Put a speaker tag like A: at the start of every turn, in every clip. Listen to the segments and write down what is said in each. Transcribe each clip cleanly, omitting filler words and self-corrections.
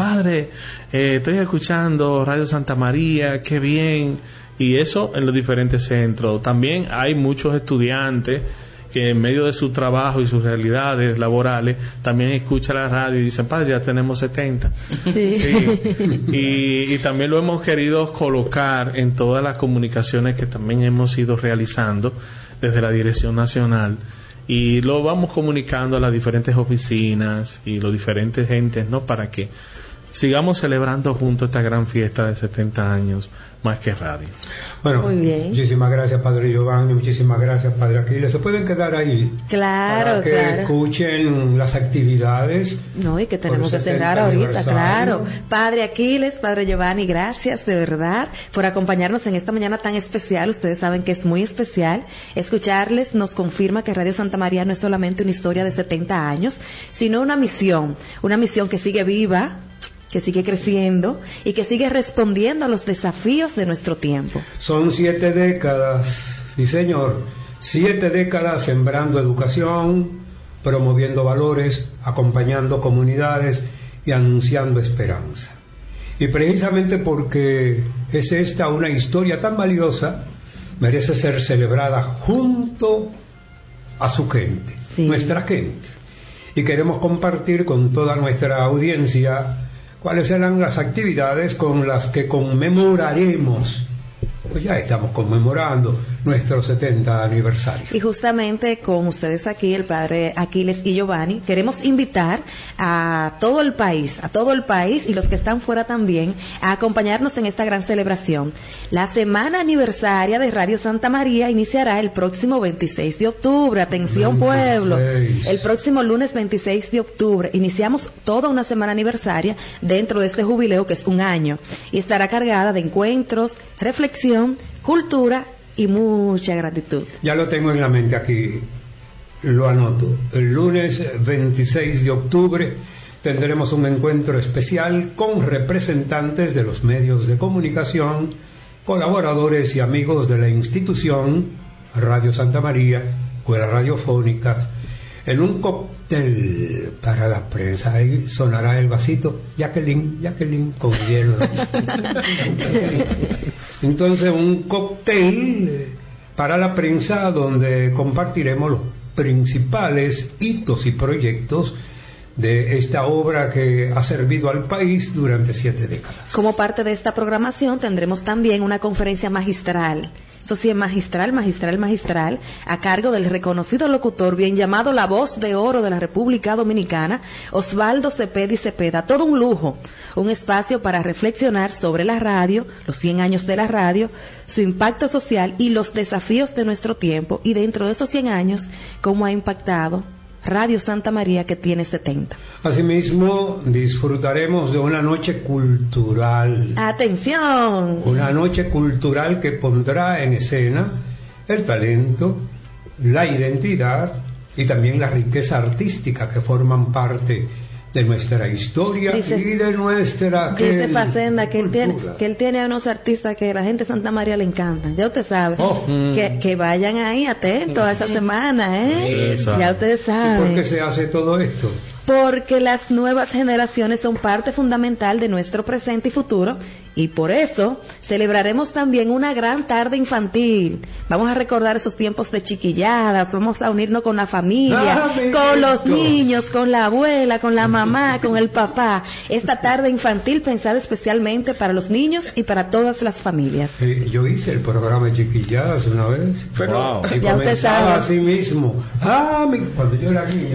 A: padre, estoy escuchando Radio Santa María, qué bien. Y eso en los diferentes centros. También hay muchos estudiantes que en medio de su trabajo y sus realidades laborales también escuchan la radio y dicen, padre, ya tenemos 70. Sí. Y también lo hemos querido colocar en todas las comunicaciones que también hemos ido realizando desde la Dirección Nacional, y lo vamos comunicando a las diferentes oficinas y los diferentes entes, ¿no? Para que sigamos celebrando juntos esta gran fiesta de 70 años, más que radio.
B: Bueno, muy bien. Muchísimas gracias, Padre Giovanni, muchísimas gracias, Padre Aquiles. ¿Se pueden quedar ahí?
C: Claro,
B: para que escuchen las actividades.
C: No, y que tenemos que cerrar ahorita, claro. Padre Aquiles, Padre Giovanni, gracias de verdad por acompañarnos en esta mañana tan especial. Ustedes saben que es muy especial. Escucharles nos confirma que Radio Santa María no es solamente una historia de 70 años, sino una misión que sigue viva, que sigue creciendo y que sigue respondiendo a los desafíos de nuestro tiempo.
B: Son 7 décadas, sí señor, 7 décadas sembrando educación, promoviendo valores, acompañando comunidades y anunciando esperanza. Y precisamente porque es esta una historia tan valiosa, merece ser celebrada junto a su gente, sí, nuestra gente. Y queremos compartir con toda nuestra audiencia cuáles serán las actividades con las que conmemoraremos. Pues ya estamos conmemorando nuestro 70 aniversario.
C: Y justamente con ustedes aquí, el Padre Aquiles y Giovanni, queremos invitar a todo el país y los que están fuera también, a acompañarnos en esta gran celebración. La semana aniversaria de Radio Santa María iniciará el próximo 26 de octubre. Atención, 26. Pueblo. El próximo lunes 26 de octubre iniciamos toda una semana aniversaria dentro de este jubileo, que es un año, y estará cargada de encuentros, reflexión, cultura y mucha gratitud.
B: Ya lo tengo en la mente aquí, lo anoto. El lunes 26 de octubre tendremos un encuentro especial con representantes de los medios de comunicación, colaboradores y amigos de la institución Radio Santa María, escuelas radiofónicas, en un cóctel para la prensa. Ahí sonará el vasito, Jacqueline con hielo. Entonces, un cóctel para la prensa donde compartiremos los principales hitos y proyectos de esta obra que ha servido al país durante 7 décadas.
C: Como parte de esta programación tendremos también una conferencia magistral. Eso sí, es magistral, a cargo del reconocido locutor bien llamado la voz de oro de la República Dominicana, Osvaldo Cepeda y Cepeda. Todo un lujo, un espacio para reflexionar sobre la radio, los 100 años de la radio, su impacto social y los desafíos de nuestro tiempo, y dentro de esos 100 años, cómo ha impactado Radio Santa María, que tiene 70.
B: Asimismo, disfrutaremos de una noche cultural.
C: ¡Atención!
B: Una noche cultural que pondrá en escena el talento, la identidad y también la riqueza artística que forman parte de nuestra historia, dice, y de nuestra
C: dice Facenda que él tiene unos artistas que la gente de Santa María le encantan. Ya usted sabe. Que vayan ahí atentos a esa semana, ya ustedes saben.
B: ¿Y por qué se hace todo esto?
C: Porque las nuevas generaciones son parte fundamental de nuestro presente y futuro, y por eso celebraremos también una gran tarde infantil. Vamos a recordar esos tiempos de chiquilladas, vamos a unirnos con la familia, con los niños, con la abuela, con la mamá, con el papá. Esta tarde infantil pensada especialmente para los niños y para todas las familias.
B: Yo hice el programa de chiquilladas una vez,
A: wow.
B: Y ya comenzaba así mismo. Cuando yo era niño.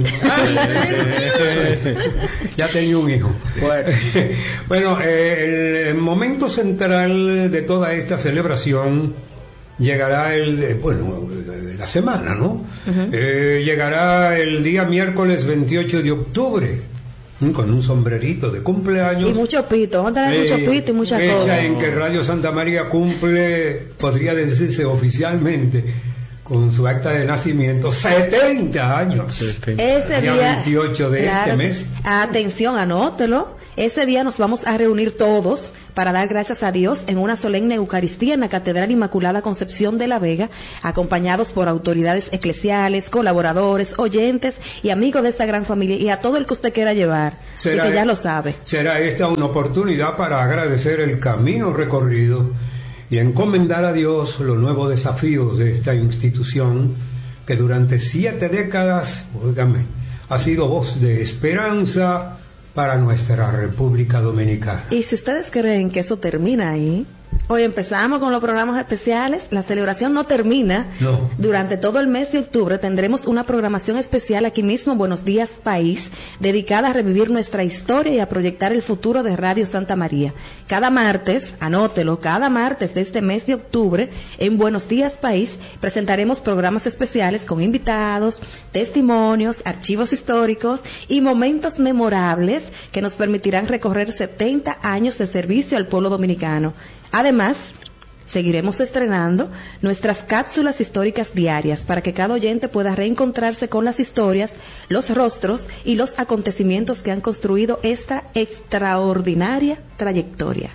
B: Ya tenía un hijo. Bueno, el momento central de toda esta celebración llegará la semana, ¿no? Llegará el día miércoles 28 de octubre, con un sombrerito de cumpleaños.
C: Y mucho pito, vamos a tener mucho pito y muchas cosas.
B: Fecha en que Radio Santa María cumple, podría decirse oficialmente, con su acta de nacimiento, 70 años.
C: Ese día
B: 28 de este mes.
C: Atención, anótelo. Ese día nos vamos a reunir todos para dar gracias a Dios en una solemne Eucaristía en la Catedral Inmaculada Concepción de la Vega, acompañados por autoridades eclesiales, colaboradores, oyentes y amigos de esta gran familia, y a todo el que usted quiera llevar. Así que ya lo sabe.
B: Será esta una oportunidad para agradecer el camino recorrido y encomendar a Dios los nuevos desafíos de esta institución que durante 7 décadas, óigame, ha sido voz de esperanza para nuestra República Dominicana.
C: Y si ustedes creen que eso termina ahí, hoy empezamos con los programas especiales, la celebración no termina.
B: No.
C: Durante todo el mes de octubre tendremos una programación especial aquí mismo, Buenos Días País, dedicada a revivir nuestra historia y a proyectar el futuro de Radio Santa María. Cada martes, anótelo, cada martes de este mes de octubre, en Buenos Días País, presentaremos programas especiales con invitados, testimonios, archivos históricos y momentos memorables que nos permitirán recorrer 70 años de servicio al pueblo dominicano. Además, seguiremos estrenando nuestras cápsulas históricas diarias para que cada oyente pueda reencontrarse con las historias, los rostros y los acontecimientos que han construido esta extraordinaria trayectoria.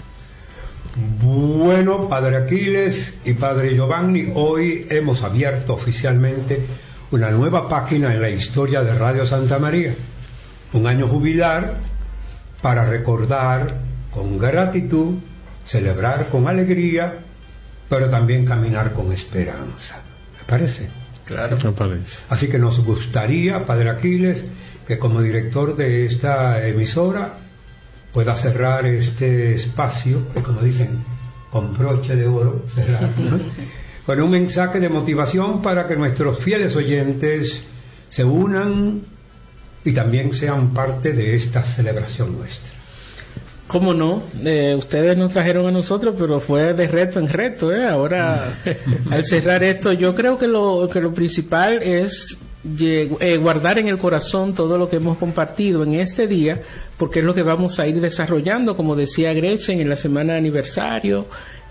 B: Bueno, Padre Aquiles y Padre Giovanni, hoy hemos abierto oficialmente una nueva página en la historia de Radio Santa María. Un año jubilar para recordar con gratitud, celebrar con alegría, pero también caminar con esperanza. ¿Me parece?
A: Claro, me parece.
B: Así que nos gustaría, Padre Aquiles, que como director de esta emisora pueda cerrar este espacio, como dicen, con broche de oro, cerrar, ¿no? Con un mensaje de motivación para que nuestros fieles oyentes se unan y también sean parte de esta celebración nuestra.
D: ¿Cómo no? Ustedes nos trajeron a nosotros, pero fue de reto en reto, ¿eh? Ahora, al cerrar esto, yo creo que lo principal es guardar en el corazón todo lo que hemos compartido en este día, porque es lo que vamos a ir desarrollando, como decía Gretchen, en la semana de aniversario,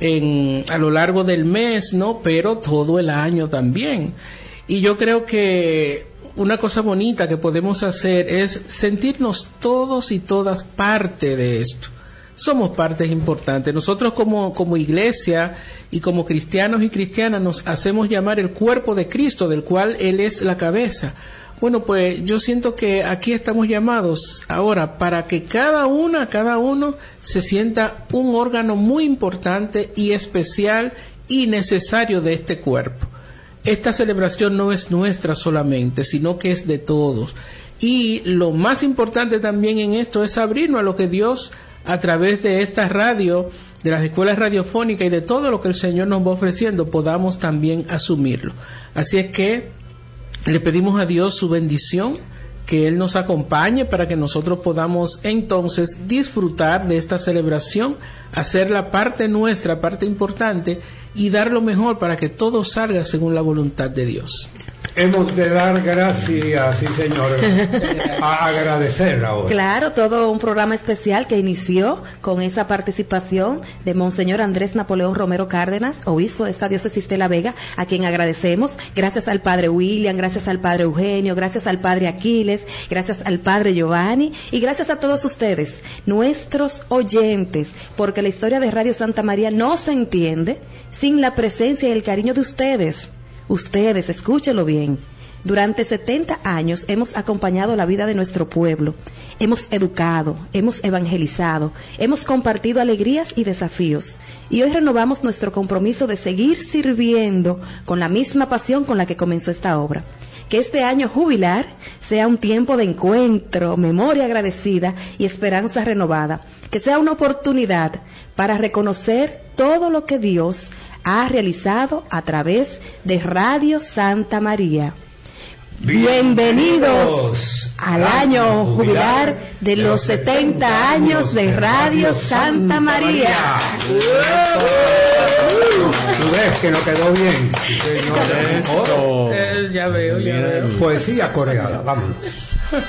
D: a lo largo del mes, ¿no? Pero todo el año también. Y yo creo que una cosa bonita que podemos hacer es sentirnos todos y todas parte de esto. Somos partes importantes. Nosotros como iglesia y como cristianos y cristianas nos hacemos llamar el cuerpo de Cristo, del cual Él es la cabeza. Bueno, pues yo siento que aquí estamos llamados ahora para que cada uno se sienta un órgano muy importante y especial y necesario de este cuerpo. Esta celebración no es nuestra solamente, sino que es de todos. Y lo más importante también en esto es abrirnos a lo que Dios, a través de esta radio, de las escuelas radiofónicas y de todo lo que el Señor nos va ofreciendo, podamos también asumirlo. Así es que le pedimos a Dios su bendición, que Él nos acompañe para que nosotros podamos entonces disfrutar de esta celebración, hacerla parte nuestra, parte importante, y dar lo mejor para que todo salga según la voluntad de Dios.
B: Hemos de dar gracias, sí señor, a agradecer ahora.
C: Claro, todo un programa especial que inició con esa participación de Monseñor Andrés Napoleón Romero Cárdenas, obispo de esta diócesis de La Vega, a quien agradecemos, gracias al Padre William, gracias al Padre Eugenio, gracias al Padre Aquiles, gracias al Padre Giovanni y gracias a todos ustedes, nuestros oyentes, porque la historia de Radio Santa María no se entiende sin la presencia y el cariño de ustedes. Ustedes, escúchenlo bien. Durante 70 años hemos acompañado la vida de nuestro pueblo, hemos educado, hemos evangelizado, hemos compartido alegrías y desafíos. Y hoy renovamos nuestro compromiso de seguir sirviendo con la misma pasión con la que comenzó esta obra. Que este año jubilar sea un tiempo de encuentro, memoria agradecida y esperanza renovada. Que sea una oportunidad para reconocer todo lo que Dios ha realizado a través de Radio Santa María. Bienvenidos al año jubilar de los 70 años de Radio Santa María.
B: ¿Tú ves que no quedó bien?
D: Ya veo.
B: Poesía coreana, vámonos.